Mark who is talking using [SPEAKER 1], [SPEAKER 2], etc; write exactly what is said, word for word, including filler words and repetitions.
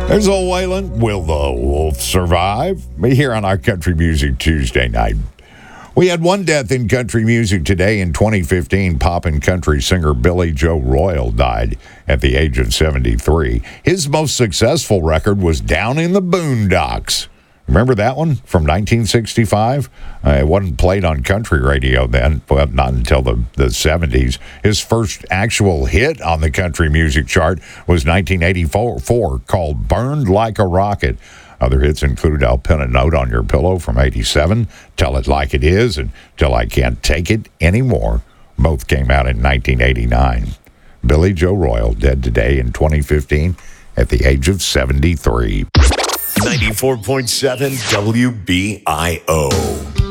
[SPEAKER 1] There's old Waylon. Will the wolf survive? Here on our Country Music Tuesday night. We had one death in country music today. In twenty fifteen, pop and country singer Billy Joe Royal died at the age of seventy-three. His most successful record was Down in the Boondocks. Remember that one from nineteen sixty-five? Uh, it wasn't played on country radio then, well, not until the, the seventies. His first actual hit on the country music chart was nineteen eighty-four, called Burned Like a Rocket. Other hits include I'll Pin a Note on Your Pillow from eighty-seven, Tell It Like It Is, and Till I Can't Take It Anymore. Both came out in nineteen eighty-nine. Billy Joe Royal, dead today in twenty fifteen at the age of seventy-three.
[SPEAKER 2] ninety-four point seven W B I O.